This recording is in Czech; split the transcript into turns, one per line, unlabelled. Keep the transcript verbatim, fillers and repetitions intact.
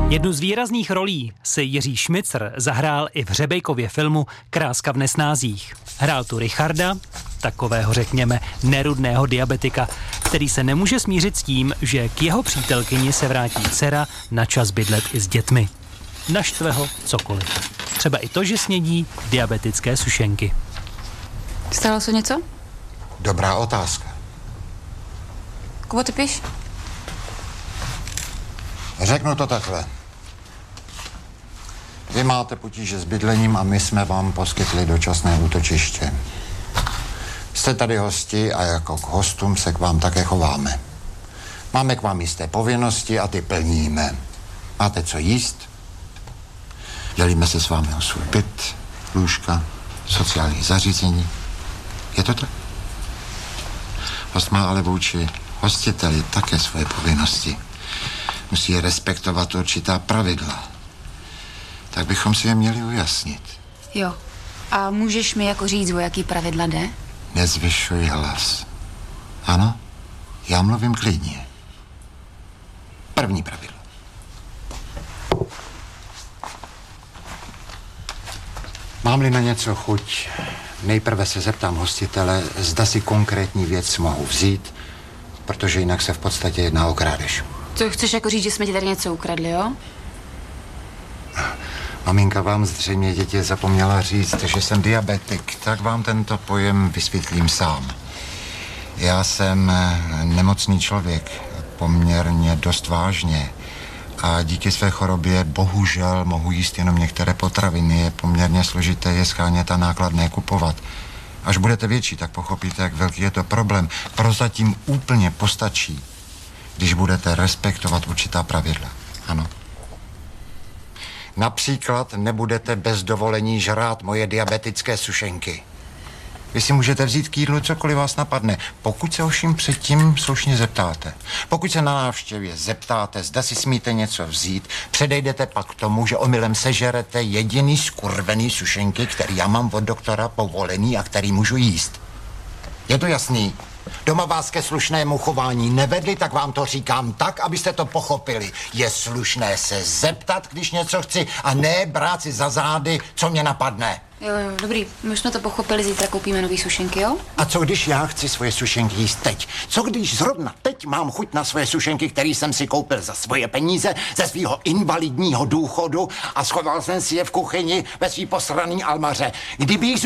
Jednu z výrazných rolí si Jiří Šmicr zahrál i v Řebejkově filmu Kráska v nesnázích. Hrál tu Richarda, takového řekněme nerudného diabetika, který se nemůže smířit s tím, že k jeho přítelkyni se vrátí dcera na čas bydlet i s dětmi. Naštve ho cokoliv. Třeba i to, že snědí diabetické sušenky.
Stalo se něco?
Dobrá otázka.
Kubo, ty píš?
Řeknu to takhle. Vy máte potíže s bydlením a my jsme vám poskytli dočasné útočiště. Jste tady hosti a jako k hostům se k vám také chováme. Máme k vám jisté povinnosti a ty plníme. Máte co jíst? Dělíme se s vámi o svůj byt, lůžka, sociální zařízení. Je to tak? Host má ale vůči hostiteli také svoje povinnosti. Musí respektovat určitá pravidla. Tak bychom si je měli ujasnit.
Jo. A můžeš mi jako říct, o jaký pravidla jde?
Nezvyšuj hlas. Ano? Já mluvím klidně. První pravidlo. Mám-li na něco chuť, nejprve se zeptám hostitele, zda si konkrétní věc mohu vzít, protože jinak se v podstatě jedná o krádež.
To chceš jako říct, že jsme ti tady něco ukradli, jo?
Maminka vám zřejmě děti zapomněla říct, že jsem diabetik, tak vám tento pojem vysvětlím sám. Já jsem nemocný člověk, poměrně dost vážně. A díky své chorobě bohužel mohu jíst jenom některé potraviny. Je poměrně složité je shánět a nákladné kupovat. Až budete větší, tak pochopíte, jak velký je to problém. Prozatím úplně postačí, když budete respektovat určitá pravidla. Ano. Například nebudete bez dovolení žrát moje diabetické sušenky. Vy si můžete vzít k jídlu cokoliv vás napadne, pokud se ovšem předtím slušně zeptáte. Pokud se na návštěvě zeptáte, zda si smíte něco vzít, předejdete pak k tomu, že omylem sežerete jediný skurvený sušenky, který já mám od doktora povolený a který můžu jíst. Je to jasný? Doma vás ke slušnému chování nevedli, tak vám to říkám tak, abyste to pochopili. Je slušné se zeptat, když něco chci, a ne brát si za zády, co mě napadne.
Jo, jo, dobrý, my jsme to pochopili, zítra koupíme nový sušenky, jo?
A co když já chci svoje sušenky jíst teď? Co když zrovna teď mám chuť na svoje sušenky, které jsem si koupil za svoje peníze, ze svého invalidního důchodu a schoval jsem si je v kuchyni ve svý posraný almaře? Kdybych